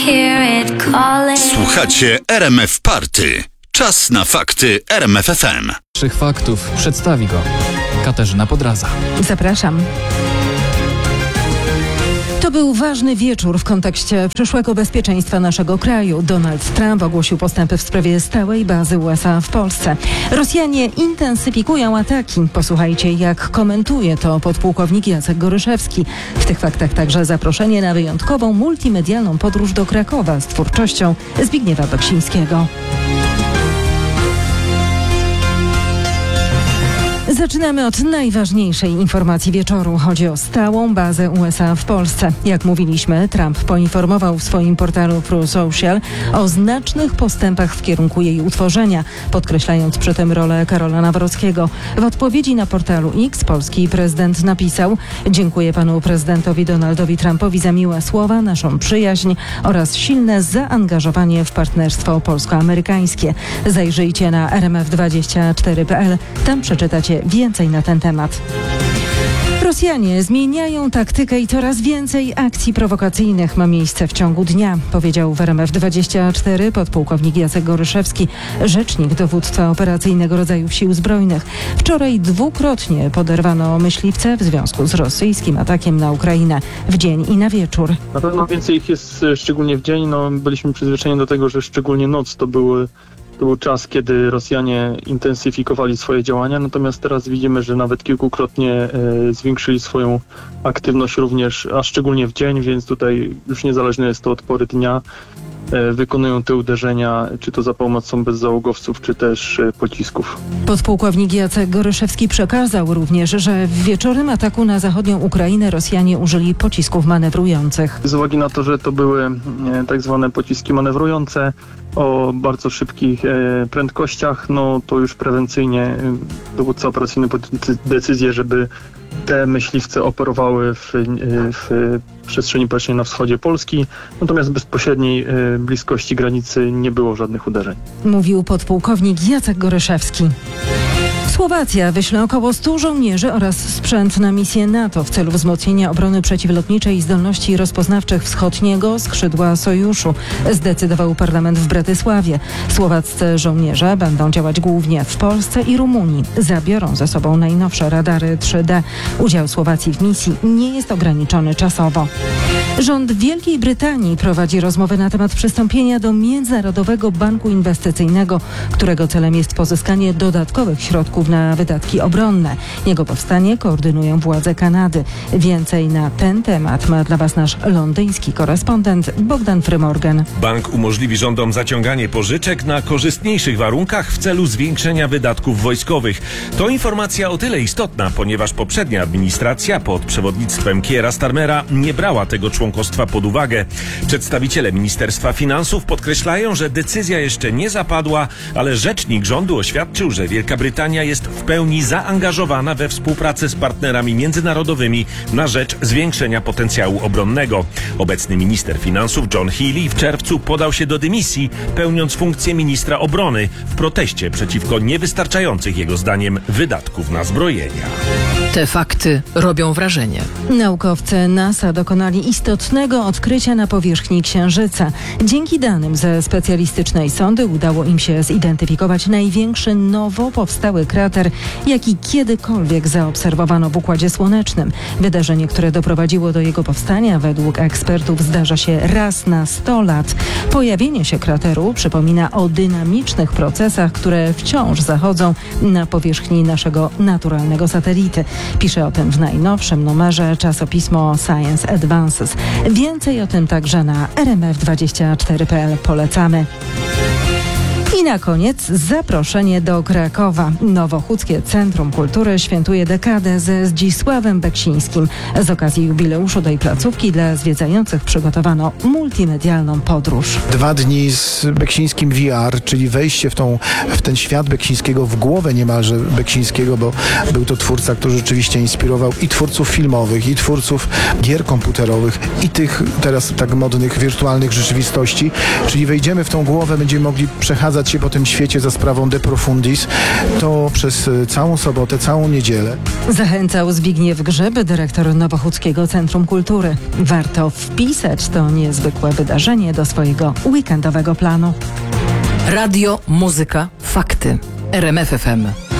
hear it calling. Słuchacie RMF Party. Czas na fakty RMF FM. 3 faktów przedstawi go Katarzyna Podraza. Zapraszam. To był ważny wieczór w kontekście przyszłego bezpieczeństwa naszego kraju. Donald Trump ogłosił postępy w sprawie stałej bazy USA w Polsce. Rosjanie intensyfikują ataki. Posłuchajcie, jak komentuje to podpułkownik Jacek Goryszewski. W tych faktach także zaproszenie na wyjątkową multimedialną podróż do Krakowa z twórczością Zbigniewa Beksińskiego. Zaczynamy od najważniejszej informacji wieczoru. Chodzi o stałą bazę USA w Polsce. Jak mówiliśmy, Trump poinformował w swoim portalu Truth Social o znacznych postępach w kierunku jej utworzenia, podkreślając przy tym rolę Karola Nawrockiego. W odpowiedzi na portalu X polski prezydent napisał: dziękuję panu prezydentowi Donaldowi Trumpowi za miłe słowa, naszą przyjaźń oraz silne zaangażowanie w partnerstwo polsko-amerykańskie. Zajrzyjcie na rmf24.pl. Tam przeczytacie więcej na ten temat. Rosjanie zmieniają taktykę i coraz więcej akcji prowokacyjnych ma miejsce w ciągu dnia, powiedział w RMF24 podpułkownik Jacek Goryszewski, rzecznik dowództwa operacyjnego rodzajów sił zbrojnych. Wczoraj dwukrotnie poderwano myśliwce w związku z rosyjskim atakiem na Ukrainę w dzień i na wieczór. Na pewno więcej ich jest szczególnie w dzień. Byliśmy przyzwyczajeni do tego, że szczególnie noc to był czas, kiedy Rosjanie intensyfikowali swoje działania, natomiast teraz widzimy, że nawet kilkukrotnie zwiększyli swoją aktywność również, a szczególnie w dzień, więc tutaj już niezależnie jest to od pory dnia, wykonują te uderzenia, czy to za pomocą bezzałogowców, czy też pocisków. Podpułkownik Jacek Goryszewski przekazał również, że w wieczornym ataku na zachodnią Ukrainę Rosjanie użyli pocisków manewrujących. Z uwagi na to, że to były tak zwane pociski manewrujące o bardzo szybkich prędkościach, to już prewencyjnie dowódca operacyjny podjął decyzję, żeby te myśliwce operowały w przestrzeni powietrznej na wschodzie Polski, natomiast w bezpośredniej bliskości granicy nie było żadnych uderzeń. Mówił podpułkownik Jacek Goryszewski. Słowacja wyśle około 100 żołnierzy oraz sprzęt na misję NATO w celu wzmocnienia obrony przeciwlotniczej i zdolności rozpoznawczych wschodniego skrzydła sojuszu, zdecydował parlament w Bratysławie. Słowaccy żołnierze będą działać głównie w Polsce i Rumunii. Zabiorą ze sobą najnowsze radary 3D. Udział Słowacji w misji nie jest ograniczony czasowo. Rząd Wielkiej Brytanii prowadzi rozmowy na temat przystąpienia do Międzynarodowego Banku Inwestycyjnego, którego celem jest pozyskanie dodatkowych środków na wydatki obronne. Jego powstanie koordynują władze Kanady. Więcej na ten temat ma dla Was nasz londyński korespondent Bogdan Frymorgan. Bank umożliwi rządom zaciąganie pożyczek na korzystniejszych warunkach w celu zwiększenia wydatków wojskowych. To informacja o tyle istotna, ponieważ poprzednia administracja pod przewodnictwem Keira Starmera nie brała tego członkostwa pod uwagę. Przedstawiciele Ministerstwa Finansów podkreślają, że decyzja jeszcze nie zapadła, ale rzecznik rządu oświadczył, że Wielka Brytania jest w pełni zaangażowana we współpracę z partnerami międzynarodowymi na rzecz zwiększenia potencjału obronnego. Obecny minister finansów John Healey w czerwcu podał się do dymisji, pełniąc funkcję ministra obrony w proteście przeciwko niewystarczających jego zdaniem wydatków na zbrojenia. Te fakty robią wrażenie. Naukowcy NASA dokonali istotnego odkrycia na powierzchni Księżyca. Dzięki danym ze specjalistycznej sondy udało im się zidentyfikować największy nowo powstały krater, jaki kiedykolwiek zaobserwowano w Układzie Słonecznym. Wydarzenie, które doprowadziło do jego powstania, według ekspertów zdarza się raz na 100 lat. Pojawienie się krateru przypomina o dynamicznych procesach, które wciąż zachodzą na powierzchni naszego naturalnego satelity. Pisze o tym w najnowszym numerze czasopismo Science Advances. Więcej o tym także na rmf24.pl. Polecamy. I na koniec zaproszenie do Krakowa. Nowochódzkie Centrum Kultury świętuje dekadę ze Zdzisławem Beksińskim. Z okazji jubileuszu tej placówki dla zwiedzających przygotowano multimedialną podróż. 2 dni z Beksińskim VR, czyli wejście w ten świat Beksińskiego, w głowę niemalże Beksińskiego, bo był to twórca, który rzeczywiście inspirował i twórców filmowych, i twórców gier komputerowych, i tych teraz tak modnych wirtualnych rzeczywistości. Czyli wejdziemy w tą głowę, będziemy mogli przechadzać przechadzać się po tym świecie za sprawą De Profundis, to przez całą sobotę, całą niedzielę. Zachęcał Zbigniew Grzyb, dyrektor Nowochódzkiego Centrum Kultury. Warto wpisać to niezwykłe wydarzenie do swojego weekendowego planu. Radio, muzyka, fakty. RMF FM.